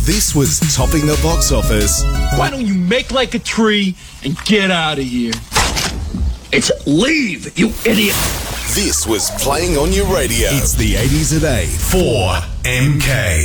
This was topping the box office. Why don't you make like a tree and get out of here? It's leave, you idiot. This was playing on your radio. It's the 80s at 8 for MK.